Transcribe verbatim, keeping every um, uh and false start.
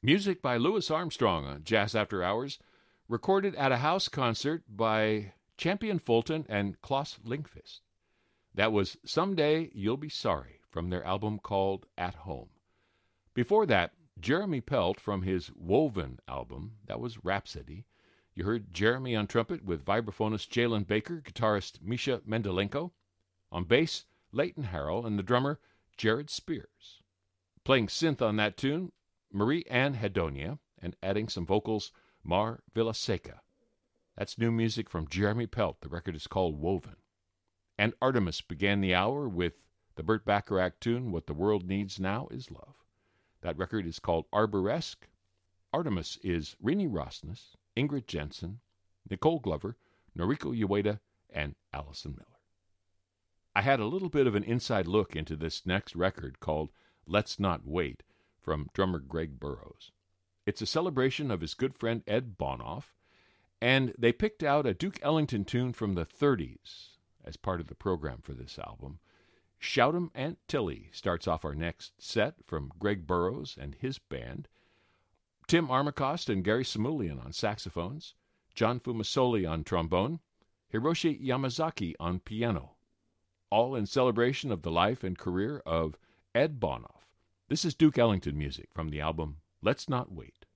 Music by Louis Armstrong on Jazz After Hours, recorded at a house concert by Champion Fulton and Klaus Linkvist. That was Someday You'll Be Sorry from their album called At Home. Before that, Jeremy Pelt from his Woven album, that was Rhapsody. You heard Jeremy on trumpet with vibraphonist Jalen Baker, guitarist Misha Mendelenko. On bass, Leighton Harrell, and the drummer, Jared Spears. Playing synth on that tune, Marie Ann Hedonia, and adding some vocals, Mar Villaseca. That's new music from Jeremy Pelt. The record is called Woven. And Artemis began the hour with the Burt Bacharach tune, What the World Needs Now is Love. That record is called Arboresque. Artemis is Rini Rosnes, Ingrid Jensen, Nicole Glover, Noriko Ueda, and Allison Miller. I had a little bit of an inside look into this next record called Let's Not Wait from drummer Greg Burrows. It's a celebration of his good friend Ed Bonoff, and they picked out a Duke Ellington tune from the thirties as part of the program for this album. Shout 'em Aunt Tilly starts off our next set from Greg Burrows and his band. Tim Armacost and Gary Samulian on saxophones, John Fumasoli on trombone, Hiroshi Yamazaki on piano, all in celebration of the life and career of Ed Bonoff. This is Duke Ellington music from the album Let's Not Wait.